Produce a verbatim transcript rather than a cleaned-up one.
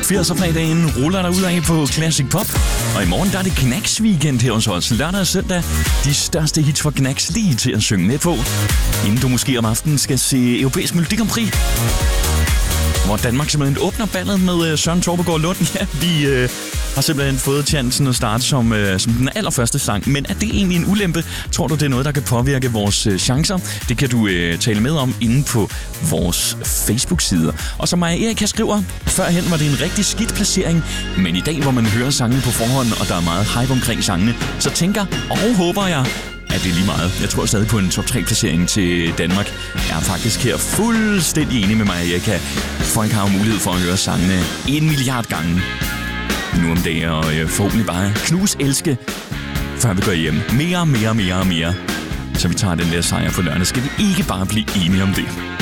firser-fredagen ruller der ud af på Classic Pop. Og i morgen der er det Knacks weekend her hos os. Lørdag og søndag, de største hits for Knacks lige til at synge med på. Inden du måske om aftenen skal se Europæisk Melodi Grand Prix, hvor Danmark simpelthen åbner ballet med Søren Torpegaard Lund. Ja, vi øh, har simpelthen fået chancen at starte som, øh, som den allerførste sang. Men er det egentlig en ulempe? Tror du, det er noget, der kan påvirke vores øh, chancer? Det kan du øh, tale med om inde på vores Facebook-sider. Og som Maja Erika skriver, førhen var det en rigtig skidt placering. Men i dag, hvor man hører sangene på forhånd, og der er meget hype omkring sangene, så tænker og håber jeg, at det er lige meget. Jeg tror stadig på en top tre placering til Danmark. Jeg er faktisk her fuldstændig enig med Maja Erika. Folk har jo mulighed for at høre sangene en milliard gange nu om dagen, og forhåbentlig bare knus elske, før vi går hjem. Mere, mere, mere og mere. Så vi tager den der sejr på lørdag. Skal vi ikke bare blive enige om det?